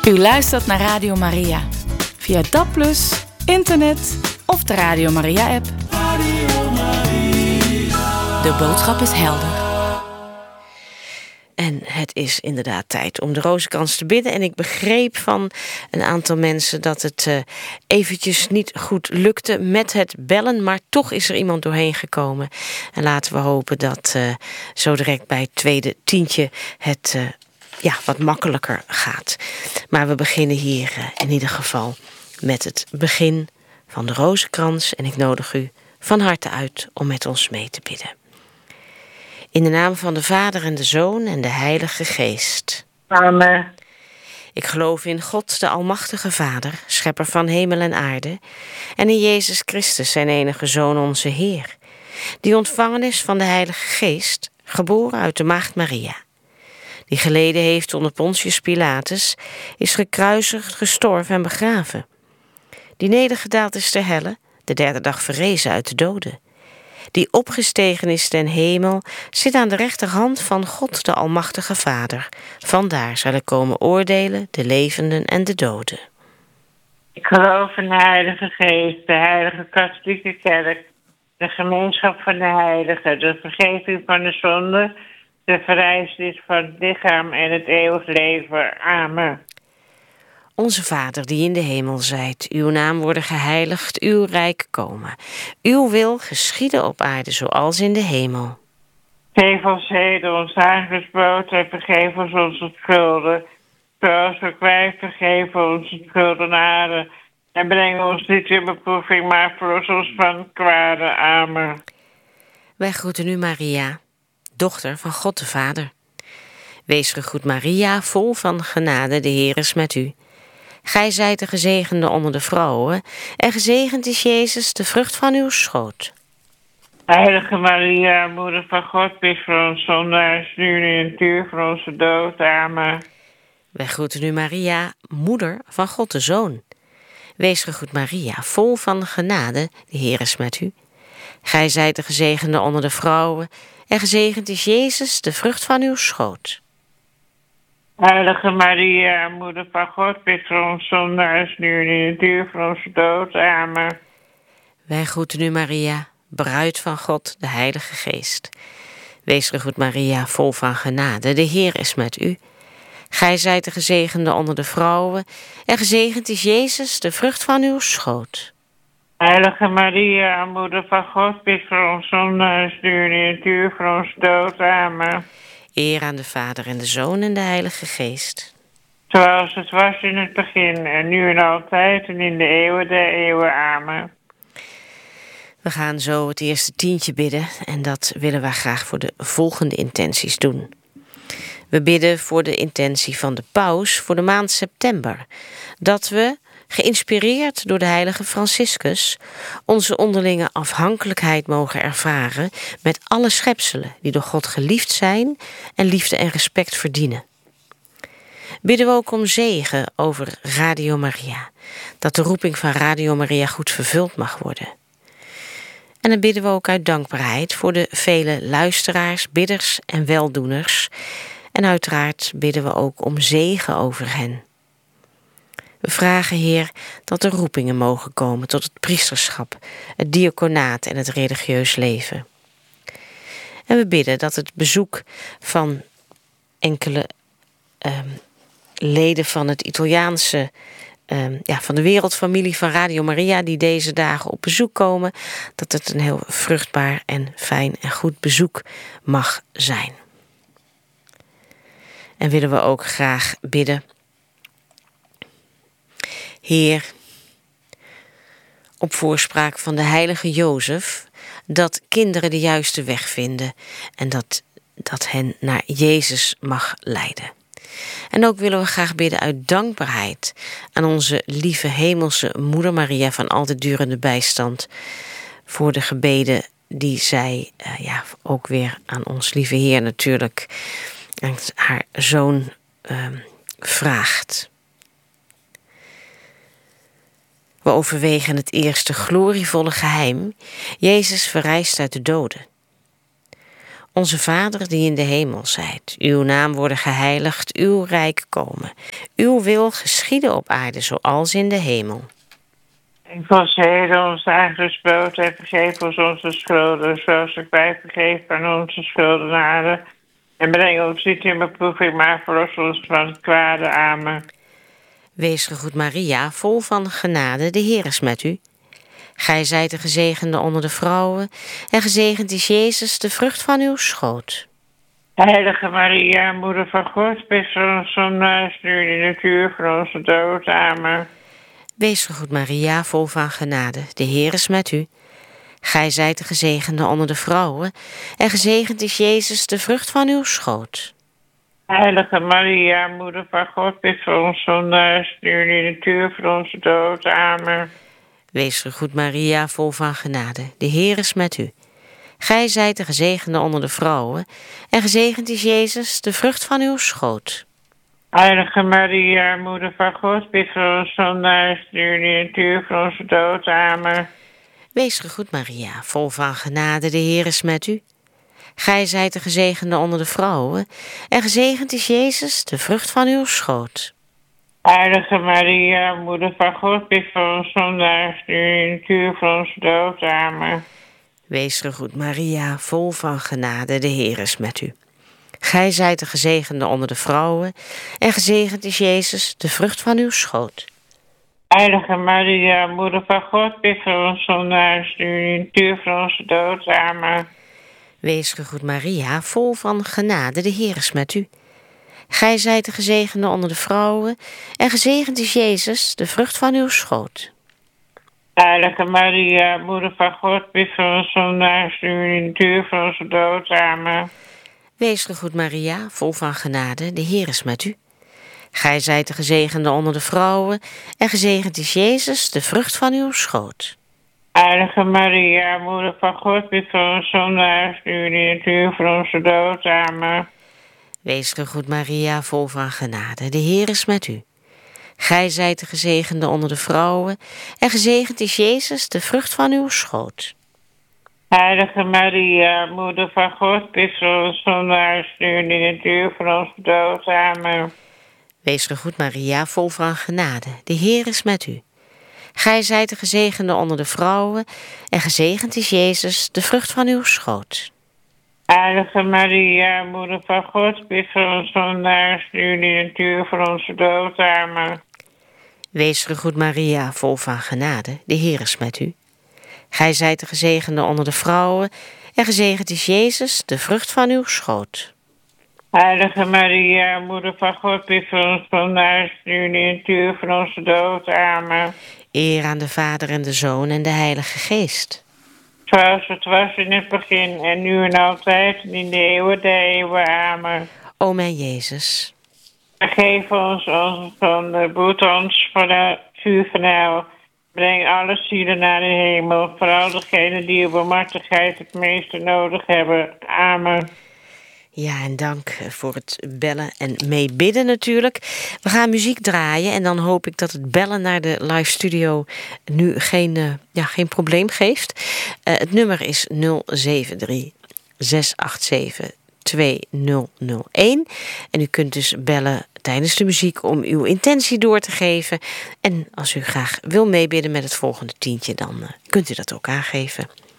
U luistert naar Radio Maria. Via DAB+, internet of de Radio Maria-app. Radio Maria. De boodschap is helder. En het is inderdaad tijd om de rozenkrans te bidden. En ik begreep van een aantal mensen dat het eventjes niet goed lukte met het bellen. Maar toch is er iemand doorheen gekomen. En laten we hopen dat zo direct bij het tweede tientje het wat makkelijker gaat. Maar we beginnen hier in ieder geval met het begin van de rozenkrans. En ik nodig u van harte uit om met ons mee te bidden. In de naam van de Vader en de Zoon en de Heilige Geest. Amen. Ik geloof in God, de Almachtige Vader, schepper van hemel en aarde, en in Jezus Christus, zijn enige Zoon, onze Heer, die ontvangen is van de Heilige Geest, geboren uit de Maagd Maria, die geleden heeft onder Pontius Pilatus, is gekruisigd, gestorven en begraven, die nedergedaald is ter helle, de derde dag verrezen uit de doden, die opgestegen is ten hemel, zit aan de rechterhand van God, de Almachtige Vader. Vandaar zal hij komen oordelen de levenden en de doden. Ik geloof in de Heilige Geest, de Heilige Katholieke Kerk, de gemeenschap van de heiligen, de vergeving van de zonde, de verrijzenis van het lichaam en het eeuwig leven. Amen. Onze Vader die in de hemel zijt, uw naam worden geheiligd, uw rijk komen. Uw wil geschieden op aarde zoals in de hemel. Geef ons heden ons dagelijks brood en vergeef ons onze schulden, zoals ook wij vergeven onze schuldenaren. En breng ons niet in beproeving, maar verlos ons van het kwade. Amen. Wij groeten u Maria, dochter van God de Vader. Wees gegroet Maria, vol van genade, de Heer is met u. Gij zijt de gezegende onder de vrouwen, en gezegend is Jezus, de vrucht van uw schoot. Heilige Maria, moeder van God, bid voor ons zondaars, nu en in het uur van onze dood. Amen. Wij groeten u Maria, moeder van God de Zoon. Wees gegroet Maria, vol van genade, de Heer is met u. Gij zijt de gezegende onder de vrouwen, en gezegend is Jezus, de vrucht van uw schoot. Heilige Maria, moeder van God, bid voor ons zondaars, nu en in het uur van onze dood. Amen. Wij groeten u Maria, bruid van God, de Heilige Geest. Wees gegroet Maria, vol van genade, de Heer is met u. Gij zijt de gezegende onder de vrouwen, en gezegend is Jezus, de vrucht van uw schoot. Heilige Maria, moeder van God, bid voor ons zondaars, nu en in het uur van onze dood. Amen. Eer aan de Vader en de Zoon en de Heilige Geest. Zoals het was in het begin, en nu en altijd, en in de eeuwen der eeuwen. Amen. We gaan zo het eerste tientje bidden en dat willen we graag voor de volgende intenties doen. We bidden voor de intentie van de paus voor de maand september. Dat we, geïnspireerd door de heilige Franciscus, onze onderlinge afhankelijkheid mogen ervaren met alle schepselen die door God geliefd zijn en liefde en respect verdienen. Bidden we ook om zegen over Radio Maria, dat de roeping van Radio Maria goed vervuld mag worden. En dan bidden we ook uit dankbaarheid voor de vele luisteraars, bidders en weldoeners. En uiteraard bidden we ook om zegen over hen. We vragen, Heer, dat er roepingen mogen komen tot het priesterschap, het diaconaat en het religieus leven. En we bidden dat het bezoek van enkele leden van het Italiaanse, van de wereldfamilie van Radio Maria die deze dagen op bezoek komen, dat het een heel vruchtbaar en fijn en goed bezoek mag zijn. En willen we ook graag bidden, Heer, op voorspraak van de heilige Jozef, dat kinderen de juiste weg vinden en dat hen naar Jezus mag leiden. En ook willen we graag bidden uit dankbaarheid aan onze lieve hemelse moeder Maria van altijd durende bijstand, voor de gebeden die zij ook weer aan ons lieve Heer natuurlijk, aan haar zoon vraagt. We overwegen het eerste glorievolle geheim. Jezus verrijst uit de doden. Onze Vader die in de hemel zijt, uw naam worden geheiligd, uw rijk komen. Uw wil geschieden op aarde zoals in de hemel. Geef ons heden ons dagelijks brood en vergeef ons onze schulden, zoals ook wij vergeven aan onze schuldenaren. En breng ons niet in beproeving, maar verlos ons van het kwade. Amen. Wees gegroet Maria, vol van genade, de Heer is met u. Gij zijt de gezegende onder de vrouwen, en gezegend is Jezus, de vrucht van uw schoot. Heilige Maria, moeder van God, bid voor ons zondaars, nu in het uur van onze dood. Amen. Wees gegroet Maria, vol van genade, de Heer is met u. Gij zijt de gezegende onder de vrouwen, en gezegend is Jezus, de vrucht van uw schoot. Heilige Maria, moeder van God, bid voor ons zondaars, nu in het uur van onze dood. Amen. Wees gegroet Maria, vol van genade, de Heer is met u. Gij zijt de gezegende onder de vrouwen, en gezegend is Jezus, de vrucht van uw schoot. Heilige Maria, moeder van God, bid voor ons zondaars, nu in het uur van onze dood. Amen. Wees gegroet Maria, vol van genade, de Heer is met u. Gij zijt de gezegende onder de vrouwen, en gezegend is Jezus, de vrucht van uw schoot. Heilige Maria, moeder van God, bid voor ons zondaars, nu in het uur van onze dood. Amen. Wees gegroet Maria, vol van genade, de Heer is met u. Gij zijt de gezegende onder de vrouwen, en gezegend is Jezus, de vrucht van uw schoot. Heilige Maria, moeder van God, bid voor ons zondaars, nu in het uur van onze dood. Amen. Wees gegroet Maria, vol van genade, de Heer is met u. Gij zijt de gezegende onder de vrouwen, en gezegend is Jezus, de vrucht van uw schoot. Heilige Maria, moeder van God, bid voor ons zondaars, nu in het uur van onze dood. Amen. Wees gegroet Maria, vol van genade, de Heer is met u. Gij zijt de gezegende onder de vrouwen, en gezegend is Jezus, de vrucht van uw schoot. Heilige Maria, moeder van God, bid voor ons zondaars, nu in het uur van onze dood. Amen. Wees gegroet Maria, vol van genade, de Heer is met u. Gij zijt de gezegende onder de vrouwen, en gezegend is Jezus, de vrucht van uw schoot. Heilige Maria, moeder van God, bid voor ons zondaars, nu in het uur van onze dood. Amen. Wees gegroet Maria, vol van genade, de Heer is met u. Gij zijt de gezegende onder de vrouwen, en gezegend is Jezus, de vrucht van uw schoot. Heilige Maria, moeder van God, bid voor ons zondaars, nu in het uur van onze dood. Amen. Wees gegroet Maria, vol van genade, de Heer is met u. Gij zijt de gezegende onder de vrouwen, en gezegend is Jezus, de vrucht van uw schoot. Heilige Maria, moeder van God, bid voor ons zondaars, nu in het uur van onze dood. Amen. Eer aan de Vader en de Zoon en de Heilige Geest. Zoals het was in het begin, en nu en altijd, en in de eeuwen der eeuwen. Amen. O mijn Jezus, Vergeef ons onze zonden, boet ons voor het vuur van hel. Breng alle zielen naar de hemel, vooral degenen die uw barmhartigheid het meeste nodig hebben. Amen. ja, en dank voor het bellen en meebidden natuurlijk. We gaan muziek draaien en dan hoop ik dat het bellen naar de live studio nu geen probleem geeft. Het nummer is 073 687 2001. En u kunt dus bellen tijdens de muziek om uw intentie door te geven. En als u graag wil meebidden met het volgende tientje, dan kunt u dat ook aangeven.